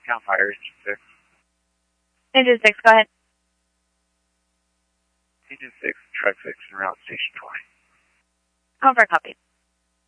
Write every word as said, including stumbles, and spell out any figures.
Cal Fire, Engine six. Engine six, go ahead. Engine six, Truck six, en route Station twenty. Confirm copy.